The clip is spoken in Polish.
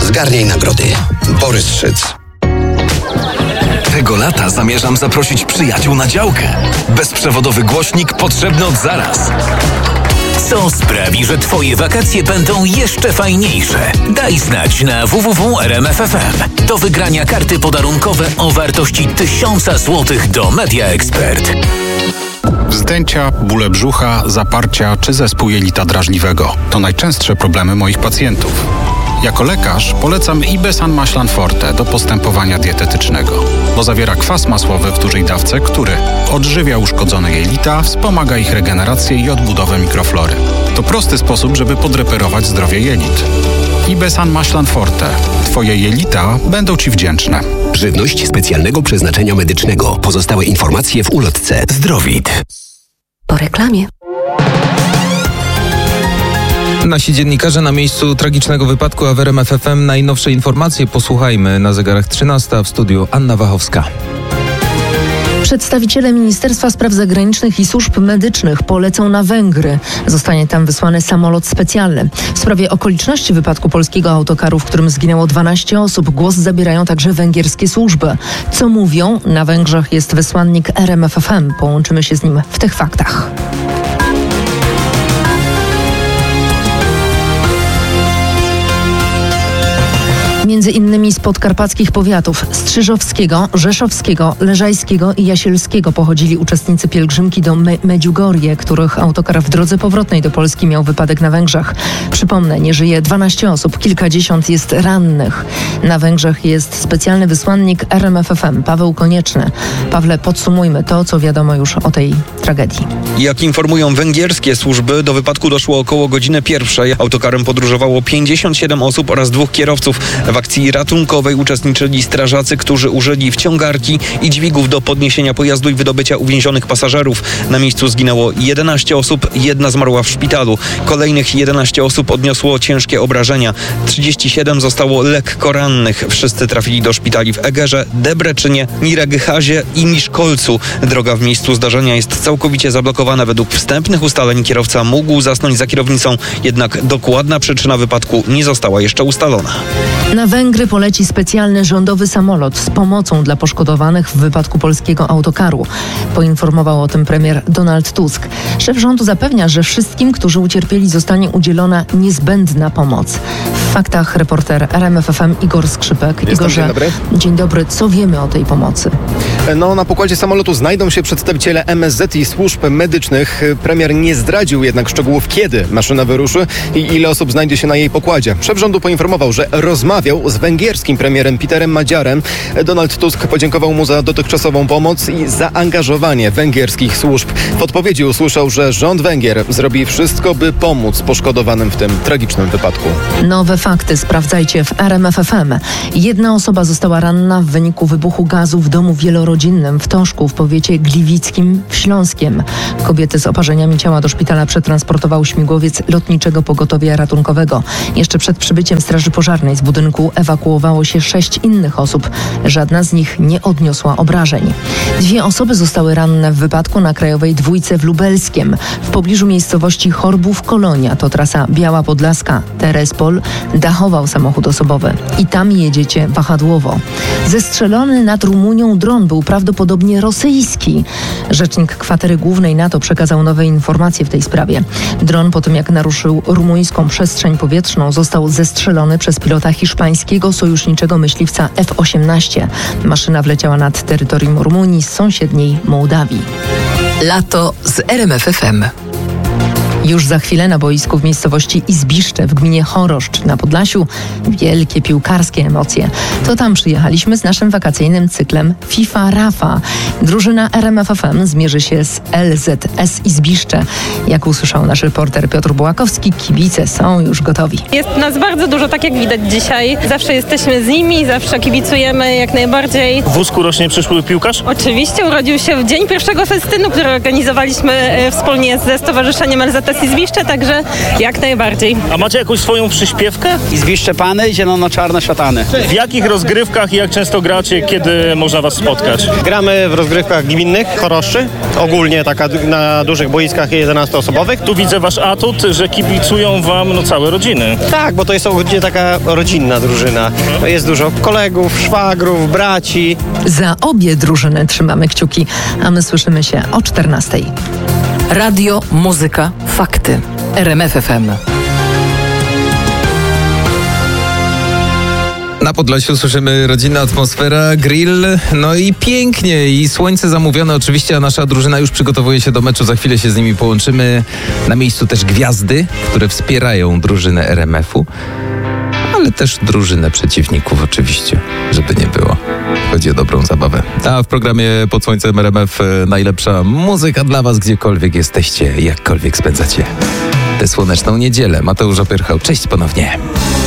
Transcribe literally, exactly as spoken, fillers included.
Zgarniaj nagrody. Borys Szyc. Tego lata zamierzam zaprosić przyjaciół na działkę. Bezprzewodowy głośnik potrzebny od zaraz. Co sprawi, że Twoje wakacje będą jeszcze fajniejsze? Daj znać na w w w kropka r m f f m. Do wygrania karty podarunkowe o wartości tysiąca złotych do Media Expert. Wzdęcia, bóle brzucha, zaparcia czy zespół jelita drażliwego to najczęstsze problemy moich pacjentów. Jako lekarz polecam Ibesan Maślan Forte do postępowania dietetycznego, bo zawiera kwas masłowy w dużej dawce, który odżywia uszkodzone jelita, wspomaga ich regenerację i odbudowę mikroflory. To prosty sposób, żeby podreperować zdrowie jelit. Ibesan Maślan Forte. Twoje jelita będą Ci wdzięczne. Żywność specjalnego przeznaczenia medycznego. Pozostałe informacje w ulotce. Zdrowit. Po reklamie. Nasi dziennikarze na miejscu tragicznego wypadku, a w R M F F M najnowsze informacje posłuchajmy. Na zegarach trzynasta, w studiu Anna Wachowska. Przedstawiciele Ministerstwa Spraw Zagranicznych i Służb Medycznych polecą na Węgry. Zostanie tam wysłany samolot specjalny. W sprawie okoliczności wypadku polskiego autokaru, w którym zginęło dwanaście osób, głos zabierają także węgierskie służby. Co mówią? Na Węgrzech jest wysłannik R M F F M. Połączymy się z nim w tych faktach. Między innymi z podkarpackich powiatów Strzyżowskiego, Rzeszowskiego, Leżajskiego i Jasielskiego pochodzili uczestnicy pielgrzymki do Me- Medjugorje, których autokar w drodze powrotnej do Polski miał wypadek na Węgrzech. Przypomnę, nie żyje dwanaście osób, kilkadziesiąt jest rannych. Na Węgrzech jest specjalny wysłannik R M F F M, Paweł Konieczny. Pawle, podsumujmy to, co wiadomo już o tej tragedii. Jak informują węgierskie służby, do wypadku doszło około godziny pierwszej. Autokarem podróżowało pięćdziesiąt siedem osób oraz dwóch kierowców. W akcji ratunkowej uczestniczyli strażacy, którzy użyli wciągarki i dźwigów do podniesienia pojazdu i wydobycia uwięzionych pasażerów. Na miejscu zginęło jedenaście osób, jedna zmarła w szpitalu. Kolejnych jedenaście osób odniosło ciężkie obrażenia. trzydzieści siedem zostało lekko rannych. Wszyscy trafili do szpitali w Egerze, Debreczynie, Miregehazie i Miszkolcu. Droga w miejscu zdarzenia jest całkowicie zablokowana. Według wstępnych ustaleń kierowca mógł zasnąć za kierownicą, jednak dokładna przyczyna wypadku nie została jeszcze ustalona. Na Węgry poleci specjalny rządowy samolot z pomocą dla poszkodowanych w wypadku polskiego autokaru. Poinformował o tym premier Donald Tusk. Szef rządu zapewnia, że wszystkim, którzy ucierpieli, zostanie udzielona niezbędna pomoc. W faktach reporter R M F F M Igor Skrzypek. Jestem, Igorze, dzień dobry. Dzień dobry. Co wiemy o tej pomocy? No, na pokładzie samolotu znajdą się przedstawiciele M S Z i służb medycznych. Premier nie zdradził jednak szczegółów, kiedy maszyna wyruszy i ile osób znajdzie się na jej pokładzie. Szef rządu poinformował, że rozmawiał z węgierskim premierem Peterem Madziarem. Donald Tusk podziękował mu za dotychczasową pomoc i zaangażowanie węgierskich służb. W odpowiedzi usłyszał, że rząd Węgier zrobi wszystko, by pomóc poszkodowanym w tym tragicznym wypadku. Nowe fakty sprawdzajcie w R M F F M. Jedna osoba została ranna w wyniku wybuchu gazu w domu wielorodzinnym w Toszku w powiecie gliwickim w Śląskiem. Kobiety z oparzeniami ciała do szpitala przetransportował śmigłowiec Lotniczego Pogotowia Ratunkowego. Jeszcze przed przybyciem straży pożarnej z budynku ewakuowało się sześć innych osób. Żadna z nich nie odniosła obrażeń. Dwie osoby zostały ranne w wypadku na Krajowej Dwójce w Lubelskiem. W pobliżu miejscowości Chorbów-Kolonia, to trasa Biała Podlaska. Terespol dachował samochód osobowy. I tam jedziecie wahadłowo. Zestrzelony nad Rumunią dron był prawdopodobnie rosyjski. Rzecznik Kwatery Głównej NATO przekazał nowe informacje w tej sprawie. Dron po tym, jak naruszył rumuńską przestrzeń powietrzną, został zestrzelony przez pilota hiszpańskiego sojuszniczego myśliwca F osiemnaście. Maszyna wleciała nad terytorium Rumunii z sąsiedniej Mołdawii. Lato z R M F F M. Już za chwilę na boisku w miejscowości Izbiszcze w gminie Choroszcz na Podlasiu wielkie piłkarskie emocje. To tam przyjechaliśmy z naszym wakacyjnym cyklem FIFA Rafa. Drużyna R M F F M zmierzy się z L Z S Izbiszcze. Jak usłyszał nasz reporter Piotr Bułakowski, kibice są już gotowi. Jest nas bardzo dużo, tak jak widać dzisiaj. Zawsze jesteśmy z nimi, zawsze kibicujemy jak najbardziej. W wózku rośnie przyszły piłkarz? Oczywiście, urodził się w dzień pierwszego festynu, który organizowaliśmy wspólnie ze Stowarzyszeniem L Z S nas i Zwiszcze, także jak najbardziej. A macie jakąś swoją przyśpiewkę? Zwiszcze pany, zielono-czarno-światany. W jakich rozgrywkach i jak często gracie, kiedy można was spotkać? Gramy w rozgrywkach gminnych, choroszczy, ogólnie taka na dużych boiskach jedenastoosobowych. Tu widzę wasz atut, że kibicują wam no, całe rodziny. Tak, bo to jest ogólnie taka rodzinna drużyna. Jest dużo kolegów, szwagrów, braci. Za obie drużyny trzymamy kciuki, a my słyszymy się o czternastej. Radio, muzyka, fakty. R M F F M. Na Podlasiu słyszymy rodzinna atmosfera, grill, no i pięknie i słońce zamówione oczywiście, a nasza drużyna już przygotowuje się do meczu, za chwilę się z nimi połączymy. Na miejscu też gwiazdy, które wspierają drużynę R M F u, ale też drużynę przeciwników oczywiście, żeby nie było. Chodzi o dobrą zabawę. A w programie Pod Słońcem R M F najlepsza muzyka dla was, gdziekolwiek jesteście, jakkolwiek spędzacie tę słoneczną niedzielę. Mateusz Opyrchał, cześć ponownie.